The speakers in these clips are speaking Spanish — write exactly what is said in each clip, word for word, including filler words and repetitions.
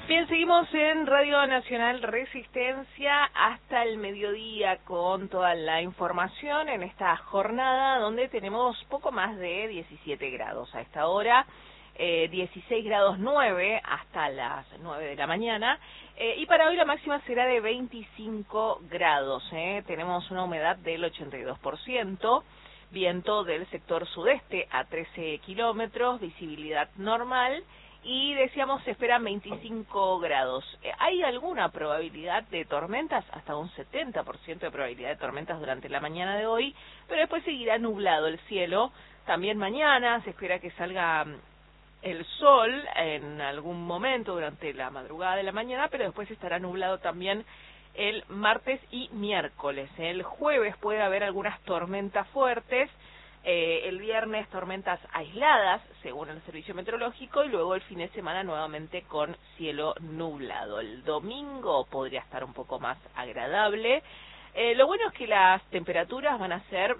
Bien, seguimos en Radio Nacional Resistencia hasta el mediodía con toda la información en esta jornada donde tenemos poco más de diecisiete grados a esta hora, eh, dieciséis grados nueve hasta las nueve de la mañana, eh, y para hoy la máxima será de veinticinco grados, eh. Tenemos una humedad del ochenta y dos por ciento, viento del sector sudeste a trece kilómetros, visibilidad normal. Y decíamos, se esperan veinticinco grados. ¿Hay alguna probabilidad de tormentas? Hasta un setenta por ciento de probabilidad de tormentas durante la mañana de hoy, pero después seguirá nublado el cielo. También mañana se espera que salga el sol en algún momento durante la madrugada de la mañana, pero después estará nublado también el martes y miércoles. El jueves puede haber algunas tormentas fuertes. Eh, el viernes tormentas aisladas, según el servicio meteorológico, y luego el fin de semana nuevamente con cielo nublado. El domingo podría estar un poco más agradable. Eh, lo bueno es que las temperaturas van a ser,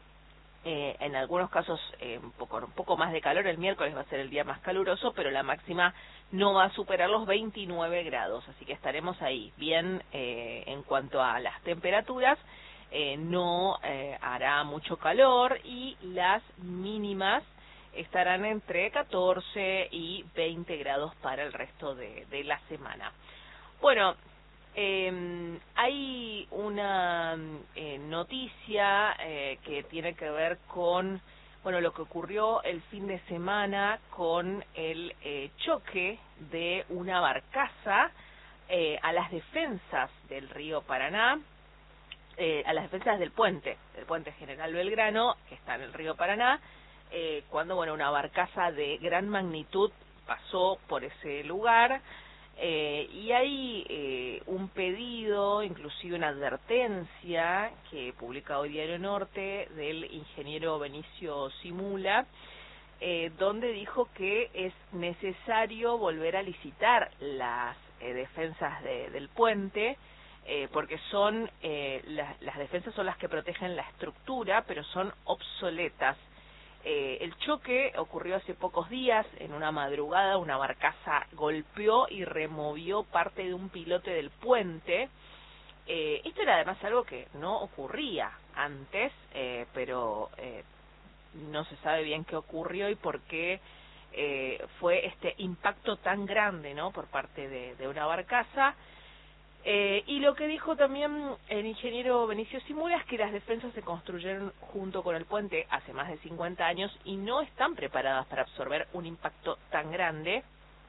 eh, en algunos casos, eh, un, poco, un poco más de calor. El miércoles va a ser el día más caluroso, pero la máxima no va a superar los veintinueve grados, así que estaremos ahí bien eh, en cuanto a las temperaturas. Eh, no eh, hará mucho calor y las mínimas estarán entre catorce y veinte grados para el resto de, de la semana. Bueno, eh, hay una eh, noticia eh, que tiene que ver con bueno lo que ocurrió el fin de semana con el eh, choque de una barcaza eh, a las defensas del río Paraná. Eh, a las defensas del puente, del puente General Belgrano, que está en el río Paraná, eh, cuando bueno una barcaza de gran magnitud pasó por ese lugar, eh, y hay eh, un pedido, inclusive una advertencia, que publica hoy Diario Norte, del ingeniero Benicio Simula, eh, donde dijo que es necesario volver a licitar las eh, defensas de, del puente, Eh, porque son eh, la, las defensas son las que protegen la estructura, pero son obsoletas. Eh, el choque ocurrió hace pocos días. En una madrugada una barcaza golpeó y removió parte de un pilote del puente. Eh, esto era además algo que no ocurría antes, eh, pero eh, no se sabe bien qué ocurrió y por qué eh, fue este impacto tan grande, ¿no?, por parte de, de una barcaza. Eh, y lo que dijo también el ingeniero Benicio Simula es que las defensas se construyeron junto con el puente hace más de cincuenta años y no están preparadas para absorber un impacto tan grande,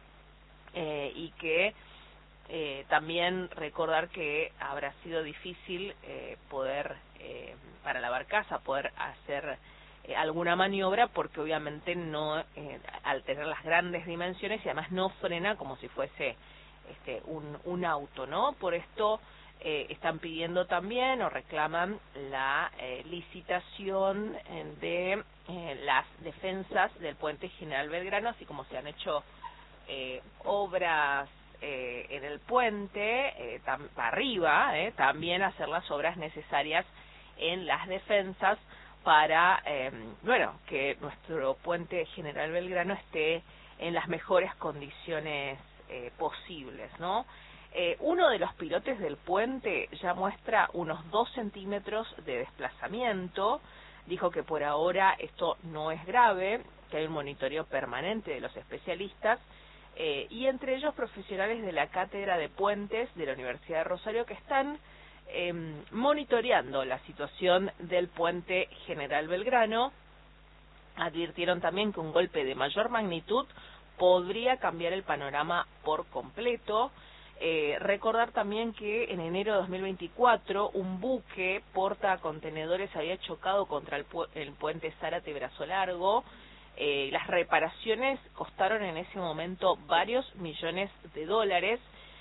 eh, y que eh, también recordar que habrá sido difícil eh, poder, eh, para la barcaza, poder hacer eh, alguna maniobra, porque obviamente no, eh, al tener las grandes dimensiones y además no frena como si fuese Este, un, un auto, ¿no? Por esto eh, están pidiendo también o reclaman la eh, licitación de eh, las defensas del puente General Belgrano, así como se han hecho eh, obras eh, en el puente, eh, tam, arriba, eh, también hacer las obras necesarias en las defensas para, eh, bueno, que nuestro puente General Belgrano esté en las mejores condiciones Eh, posibles, ¿no? Eh, uno de los pilotes del puente ya muestra unos dos centímetros de desplazamiento. Dijo que por ahora esto no es grave, que hay un monitoreo permanente de los especialistas, eh, y entre ellos profesionales de la Cátedra de Puentes de la Universidad de Rosario, que están eh, monitoreando la situación del puente General Belgrano. Advirtieron también que un golpe de mayor magnitud podría cambiar el panorama por completo. Eh, recordar también que en enero de dos mil veinticuatro un buque portacontenedores había chocado contra el, pu el puente Zárate Brazo Largo. Eh, las reparaciones costaron en ese momento varios millones de dólares.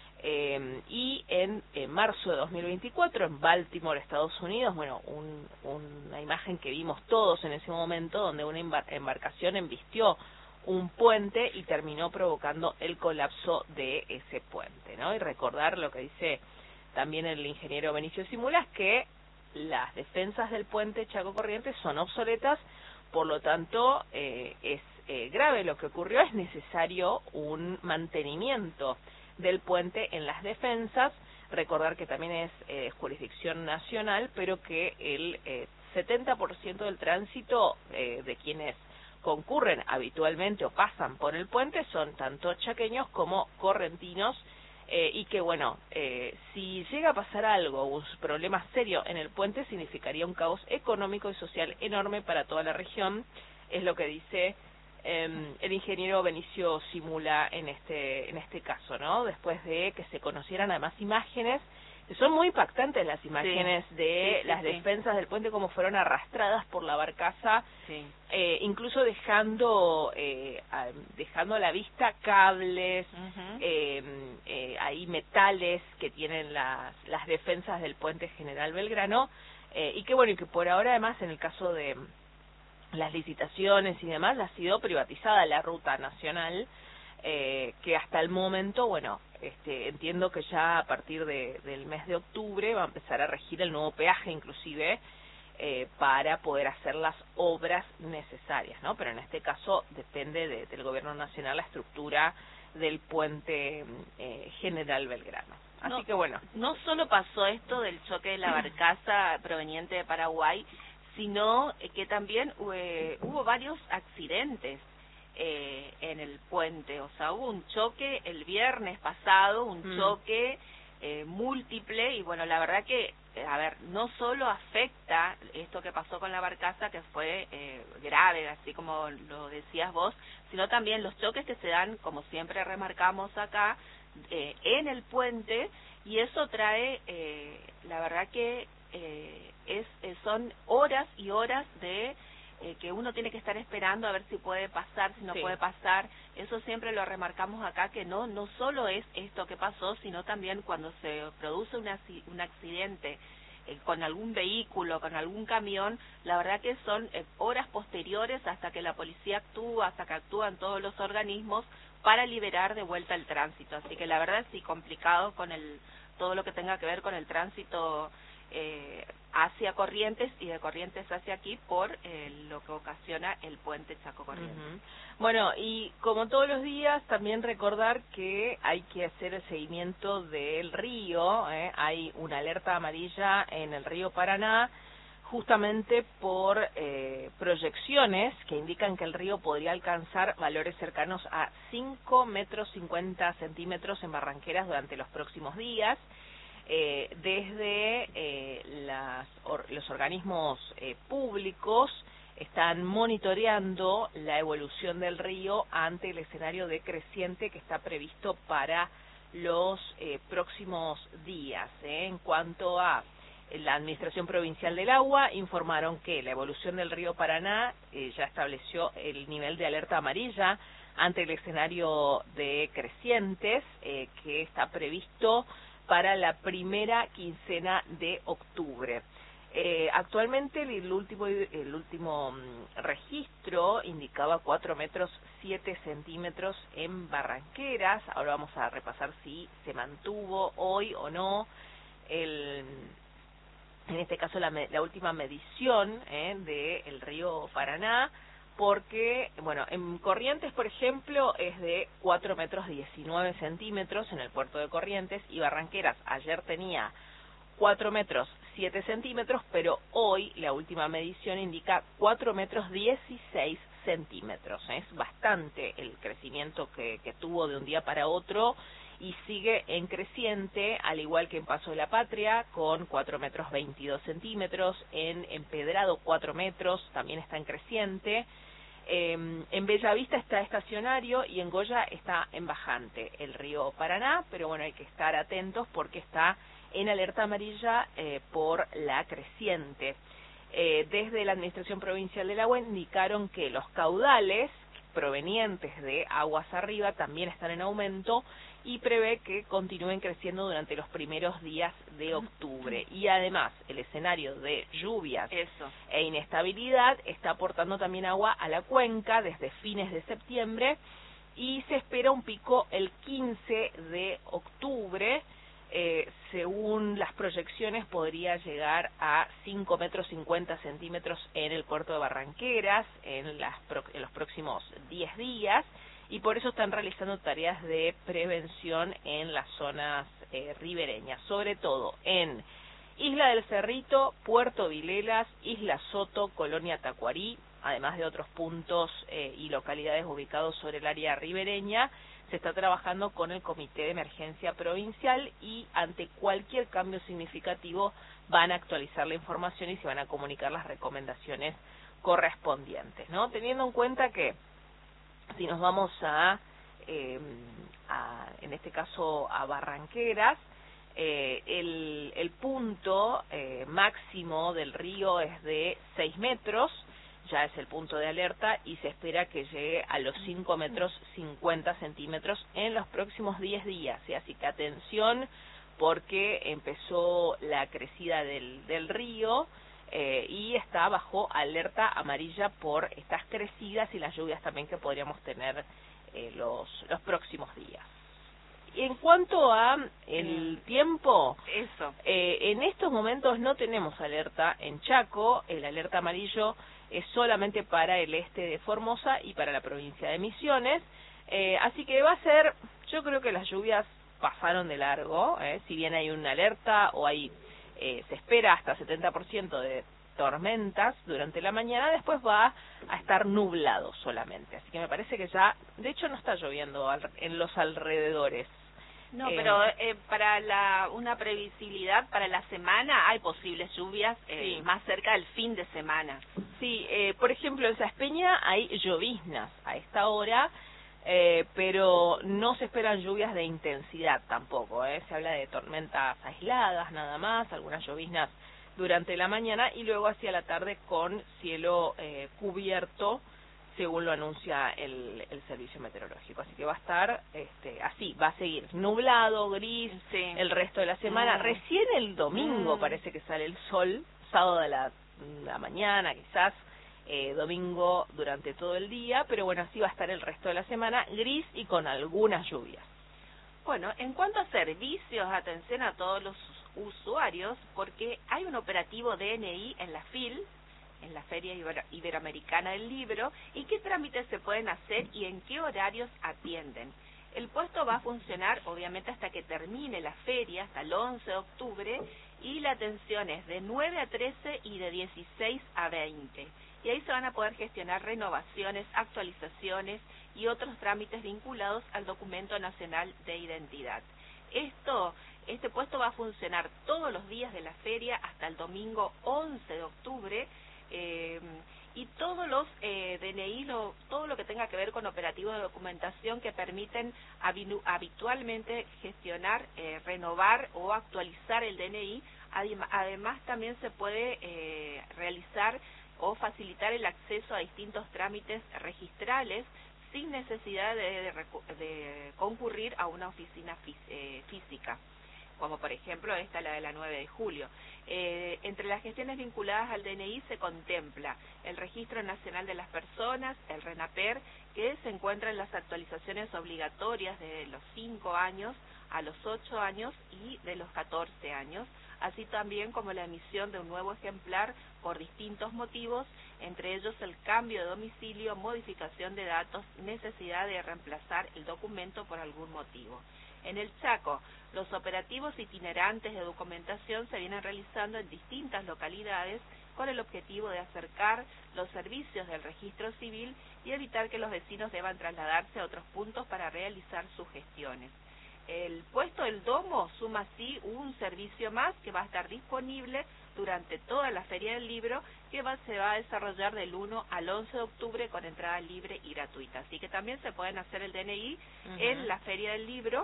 Eh, y en, en marzo de dos mil veinticuatro, en Baltimore, Estados Unidos, bueno, un, una imagen que vimos todos en ese momento, donde una embar embarcación embistió un puente y terminó provocando el colapso de ese puente, ¿no? Y recordar lo que dice también el ingeniero Benicio Simula, que las defensas del puente Chaco Corrientes son obsoletas, por lo tanto eh, es eh, grave lo que ocurrió, es necesario un mantenimiento del puente en las defensas. Recordar que también es eh, jurisdicción nacional, pero que el eh, setenta por ciento del tránsito eh, de quienes concurren habitualmente o pasan por el puente son tanto chaqueños como correntinos, eh, y que bueno, eh, si llega a pasar algo, un problema serio en el puente, significaría un caos económico y social enorme para toda la región, es lo que dice eh, el ingeniero Benicio Simula en este en este caso, ¿no? Después de que se conocieran además imágenes, que son muy impactantes las imágenes sí, de sí, sí, las sí. defensas del puente, como fueron arrastradas por la barcaza, sí. eh, incluso dejando eh, a, dejando a la vista cables, uh-huh. eh, eh, ahí metales que tienen las, las defensas del puente General Belgrano, eh, y que bueno, y que por ahora además en el caso de las licitaciones y demás, ha sido privatizada la ruta nacional, eh, que hasta el momento, bueno, este, entiendo que ya a partir de, del mes de octubre va a empezar a regir el nuevo peaje inclusive, eh, para poder hacer las obras necesarias, ¿no? Pero en este caso depende de, del gobierno nacional la estructura del puente eh, General Belgrano. Así no, que bueno. No solo pasó esto del choque de la barcaza proveniente de Paraguay, sino que también eh, hubo varios accidentes eh, en el puente. O sea, hubo un choque el viernes pasado, un mm. choque eh, múltiple, y bueno, la verdad que, a ver, no solo afecta esto que pasó con la barcaza, que fue eh, grave, así como lo decías vos, sino también los choques que se dan, como siempre remarcamos acá, eh, en el puente, y eso trae, eh, la verdad que eh, es eh, son horas y horas de eh, que uno tiene que estar esperando a ver si puede pasar, si no sí. puede pasar. Eso siempre lo remarcamos acá, que no no solo es esto que pasó, sino también cuando se produce una, un accidente eh, con algún vehículo, con algún camión, la verdad que son eh, horas posteriores hasta que la policía actúa, hasta que actúan todos los organismos para liberar de vuelta el tránsito. Así que la verdad sí, complicado con el todo lo que tenga que ver con el tránsito eh, hacia Corrientes y de Corrientes hacia aquí por eh, lo que ocasiona el puente Chaco Corrientes. Uh-huh. Bueno, y como todos los días, también recordar que hay que hacer el seguimiento del río, ¿eh? Hay una alerta amarilla en el río Paraná, justamente por eh, proyecciones que indican que el río podría alcanzar valores cercanos a cinco metros cincuenta centímetros en Barranqueras durante los próximos días. Eh, desde eh, las, or, los organismos eh, públicos están monitoreando la evolución del río ante el escenario decreciente que está previsto para los eh, próximos días. ¿eh? En cuanto a la Administración Provincial del Agua, informaron que la evolución del río Paraná eh, ya estableció el nivel de alerta amarilla ante el escenario de crecientes eh, que está previsto para la primera quincena de octubre. Eh, actualmente el, el último el último um, registro indicaba cuatro metros siete centímetros en Barranqueras. Ahora vamos a repasar si se mantuvo hoy o no el en este caso la, la última medición eh, del río Paraná, porque, bueno, en Corrientes, por ejemplo, es de cuatro metros diecinueve centímetros en el puerto de Corrientes, y Barranqueras ayer tenía cuatro metros siete centímetros, pero hoy la última medición indica cuatro metros dieciséis centímetros. ¿eh? Es bastante el crecimiento que, que tuvo de un día para otro, y sigue en creciente, al igual que en Paso de la Patria, con cuatro metros veintidós centímetros, en Empedrado cuatro metros, también está en creciente, eh, en Bellavista está estacionario, y en Goya está en bajante el río Paraná, pero bueno, hay que estar atentos porque está en alerta amarilla eh, por la creciente. Eh, desde la Administración Provincial del Agua indicaron que los caudales provenientes de aguas arriba también están en aumento, y prevé que continúen creciendo durante los primeros días de octubre. Y además, el escenario de lluvias Eso. e inestabilidad está aportando también agua a la cuenca desde fines de septiembre, y se espera un pico el quince de octubre. Eh, según las proyecciones, podría llegar a cinco metros cincuenta centímetros en el puerto de Barranqueras en, las pro, en los próximos diez días, y por eso están realizando tareas de prevención en las zonas eh, ribereñas, sobre todo en Isla del Cerrito, Puerto Vilelas, Isla Soto, Colonia Tacuarí, además de otros puntos eh, y localidades ubicados sobre el área ribereña. Se está trabajando con el Comité de Emergencia Provincial y ante cualquier cambio significativo van a actualizar la información y se van a comunicar las recomendaciones correspondientes, ¿no? Teniendo en cuenta que si nos vamos a, eh, a en este caso, a Barranqueras, eh, el, el punto eh, máximo del río es de seis metros, ya es el punto de alerta y se espera que llegue a los cinco metros cincuenta centímetros en los próximos diez días, ¿sí? Así que atención porque empezó la crecida del, del río eh, y está bajo alerta amarilla por estas crecidas y las lluvias también que podríamos tener eh, los, los próximos días. Y en cuanto a el eh, tiempo, eso eh, en estos momentos no tenemos alerta en Chaco, el alerta amarillo es solamente para el este de Formosa y para la provincia de Misiones, eh, así que va a ser, yo creo que las lluvias pasaron de largo, eh, si bien hay una alerta o hay, eh, se espera hasta setenta por ciento de tormentas durante la mañana, después va a estar nublado solamente, así que me parece que ya, de hecho no está lloviendo al, en los alrededores. No, eh, pero eh, para la una previsibilidad para la semana hay posibles lluvias eh, sí. más cerca del fin de semana. Sí, eh, por ejemplo en Saspeña hay lloviznas a esta hora, eh, pero no se esperan lluvias de intensidad tampoco, ¿eh? Se habla de tormentas aisladas nada más, algunas lloviznas durante la mañana y luego hacia la tarde con cielo eh, cubierto, según lo anuncia el, el servicio meteorológico. Así que va a estar este, así, va a seguir nublado, gris, sí. el resto de la semana. Mm. Recién el domingo mm. parece que sale el sol, sábado de la, la mañana quizás, eh, domingo durante todo el día, pero bueno, así va a estar el resto de la semana, gris y con algunas lluvias. Bueno, en cuanto a servicios, atención a todos los usuarios, porque hay un operativo D N I en la F I L, en la Feria Iber Iberoamericana del Libro, y qué trámites se pueden hacer y en qué horarios atienden. El puesto va a funcionar obviamente hasta que termine la feria, hasta el once de octubre, y la atención es de nueve a trece y de dieciséis a veinte. Y ahí se van a poder gestionar renovaciones, actualizaciones y otros trámites vinculados al Documento Nacional de Identidad. Esto, este puesto va a funcionar todos los días de la feria hasta el domingo once de octubre, Eh, y todos los eh, D N I, lo, todo lo que tenga que ver con operativos de documentación que permiten habitualmente gestionar, eh, renovar o actualizar el D N I. Además también se puede eh, realizar o facilitar el acceso a distintos trámites registrales sin necesidad de, de, de concurrir a una oficina fí, eh, física, como por ejemplo esta, la de la nueve de julio. Eh, entre las gestiones vinculadas al D N I se contempla el Registro Nacional de las Personas, el RENAPER, que se encuentra en las actualizaciones obligatorias de los cinco años a los ocho años y de los catorce años, así también como la emisión de un nuevo ejemplar por distintos motivos, entre ellos el cambio de domicilio, modificación de datos, necesidad de reemplazar el documento por algún motivo. En el Chaco, los operativos itinerantes de documentación se vienen realizando en distintas localidades con el objetivo de acercar los servicios del registro civil y evitar que los vecinos deban trasladarse a otros puntos para realizar sus gestiones. El puesto del domo suma así un servicio más que va a estar disponible durante toda la Feria del Libro, que va, se va a desarrollar del uno al once de octubre con entrada libre y gratuita. Así que también se pueden hacer el D N I uh-huh. en la Feria del Libro,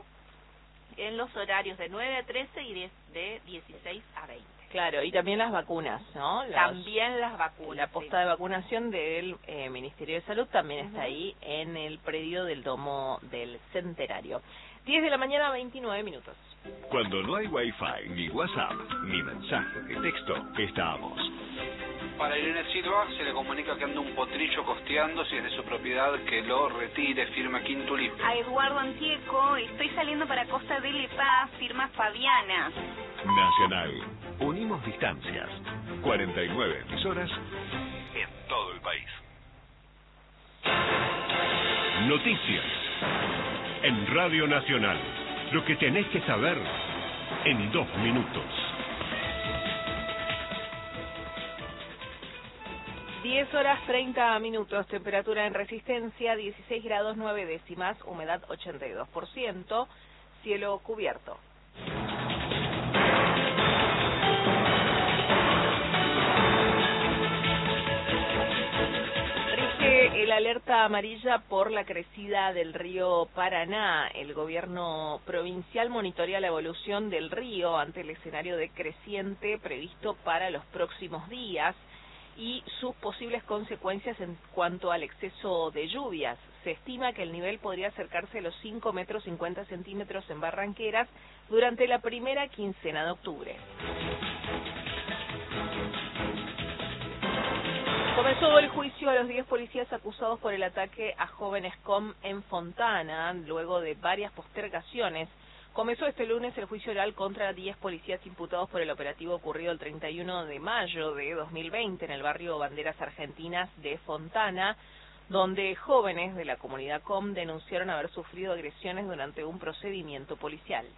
en los horarios de nueve a trece y de dieciséis a veinte. Claro, y también las vacunas, ¿no? Los, también las vacunas. La posta sí. de vacunación del eh, Ministerio de Salud también uh-huh. está ahí en el predio del Domo del Centenario. diez de la mañana, veintinueve minutos. Cuando no hay Wi-Fi, ni WhatsApp, ni mensaje de texto, estamos. Para Irene Silva se le comunica que anda un potrillo costeando, si es de su propiedad, que lo retire, firma Quintulí. A Eduardo Antieco, estoy saliendo para Costa del Epá, firma Fabiana. Nacional, unimos distancias, cuarenta y nueve emisoras en todo el país. Noticias. en Radio Nacional. Lo que tenés que saber en dos minutos. diez horas treinta minutos, temperatura en Resistencia dieciséis grados nueve décimas, humedad ochenta y dos por ciento, cielo cubierto. Rige el alerta amarilla por la crecida del río Paraná. El gobierno provincial monitorea la evolución del río ante el escenario de creciente previsto para los próximos días y sus posibles consecuencias en cuanto al exceso de lluvias. Se estima que el nivel podría acercarse a los cinco metros cincuenta centímetros en Barranqueras durante la primera quincena de octubre. Comenzó el juicio a los diez policías acusados por el ataque a jóvenes C O M en Fontana, luego de varias postergaciones. Comenzó este lunes el juicio oral contra diez policías imputados por el operativo ocurrido el treinta y uno de mayo de dos mil veinte en el barrio Banderas Argentinas de Fontana, donde jóvenes de la comunidad C O M denunciaron haber sufrido agresiones durante un procedimiento policial.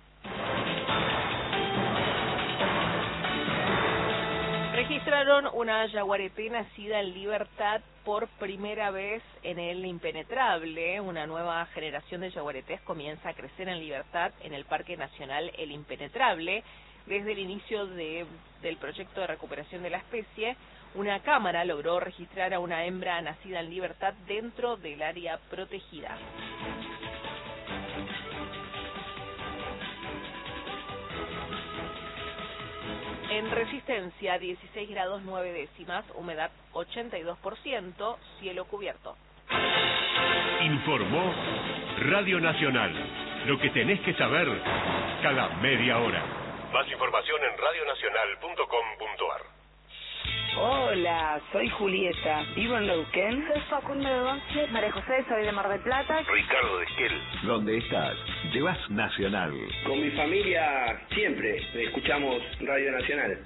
Registraron una yaguareté nacida en libertad por primera vez en el Impenetrable. Una nueva generación de yaguaretés comienza a crecer en libertad en el Parque Nacional El Impenetrable. Desde el inicio de, del proyecto de recuperación de la especie, una cámara logró registrar a una hembra nacida en libertad dentro del área protegida. En Resistencia, dieciséis grados nueve décimas, humedad ochenta y dos por ciento, cielo cubierto. Informó Radio Nacional. Lo que tenés que saber cada media hora. Más información en radio nacional punto com punto ar. Hola, soy Julieta, vivo en Neuquén. Soy Facundo de Once, María José, soy de Mar del Plata. Ricardo de Esquel. ¿Dónde estás? Llevas Nacional. Con mi familia siempre escuchamos Radio Nacional.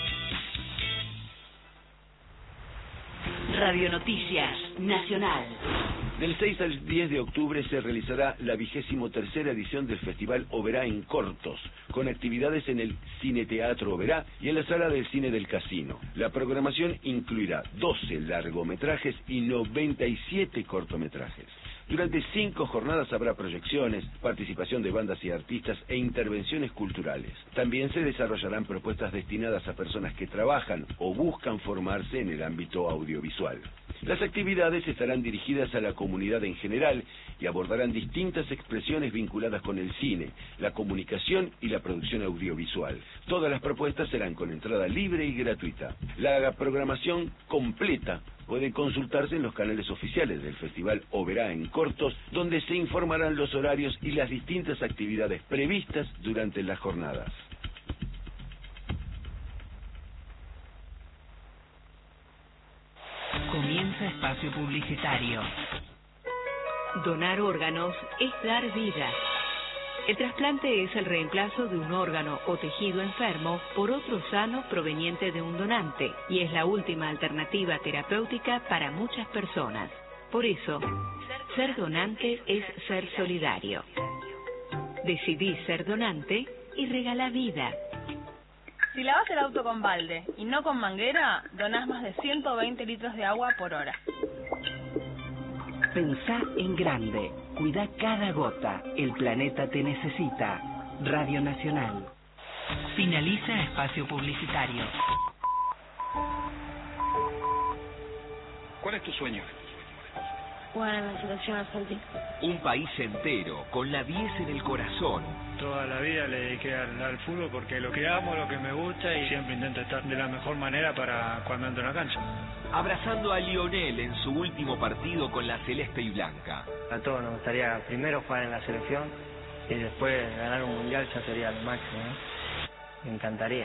Radio Noticias Nacional. Del seis al diez de octubre se realizará la vigésimo tercera edición del Festival Oberá en Cortos, con actividades en el Cine Teatro Oberá y en la Sala del Cine del Casino. La programación incluirá doce largometrajes y noventa y siete cortometrajes. Durante cinco jornadas habrá proyecciones, participación de bandas y artistas e intervenciones culturales. También se desarrollarán propuestas destinadas a personas que trabajan o buscan formarse en el ámbito audiovisual. Las actividades estarán dirigidas a la comunidad en general y abordarán distintas expresiones vinculadas con el cine, la comunicación y la producción audiovisual. Todas las propuestas serán con entrada libre y gratuita. La programación completa puede consultarse en los canales oficiales del Festival Oberá en Cortos, donde se informarán los horarios y las distintas actividades previstas durante las jornadas. Comienza espacio publicitario. Donar órganos es dar vida. El trasplante es el reemplazo de un órgano o tejido enfermo por otro sano proveniente de un donante y es la última alternativa terapéutica para muchas personas. Por eso, ser donante es ser solidario. Decidí ser donante y regala vida. Si lavas el auto con balde y no con manguera, donás más de ciento veinte litros de agua por hora. Pensá en grande. Cuida cada gota. El planeta te necesita. Radio Nacional. Finaliza espacio publicitario. ¿Cuál es tu sueño? Jugar en la selección argentina. Un país entero, con la diez en el corazón. Toda la vida le dediqué al, al fútbol porque lo que amo, lo que me gusta y siempre intento estar de la mejor manera para cuando entro en la cancha. Abrazando a Lionel en su último partido con la celeste y blanca. A todos nos gustaría primero jugar en la selección y después ganar un mundial, ya sería el máximo, ¿no? Me encantaría.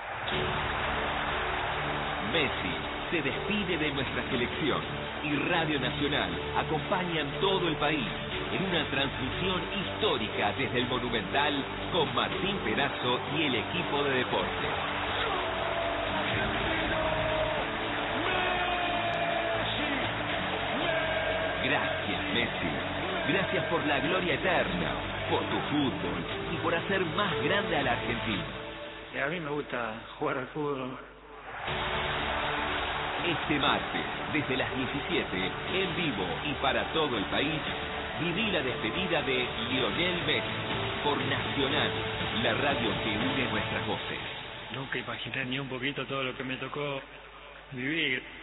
Messi se despide de nuestra selección y Radio Nacional acompaña en todo el país en una transmisión histórica desde el Monumental con Martín Pedazo y el equipo de deportes. Gracias, Messi. Gracias por la gloria eterna, por tu fútbol y por hacer más grande a la Argentina. Y a mí me gusta jugar al fútbol. Este martes, desde las diecisiete, en vivo y para todo el país, viví la despedida de Lionel Messi por Nacional, la radio que une nuestras voces. Nunca imaginé ni un poquito todo lo que me tocó vivir.